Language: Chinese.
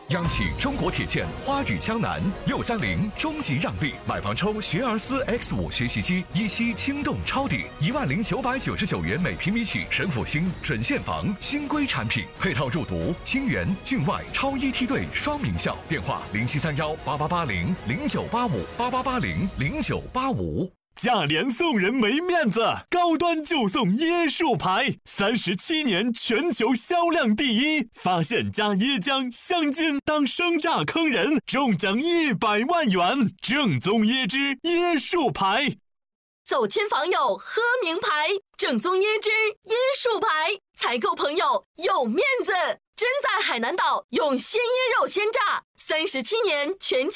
央企中国铁建花语江南630终极让利，买房抽学而思 X5学习机，一息轻动抄底10999元每平米起，神府新准现房新规产品，配套入读清源、郡外超一梯队双名校，电话07318880098588800985。 价廉送人没面子，高端就送椰树牌，37年全球销量第一，发现加椰浆、香精当生榨坑人，中奖100万元，正宗椰汁椰树牌。 走亲访友喝名牌，正宗椰汁椰树牌，采购朋友有面子，真在海南岛用鲜椰肉鲜榨，37年全球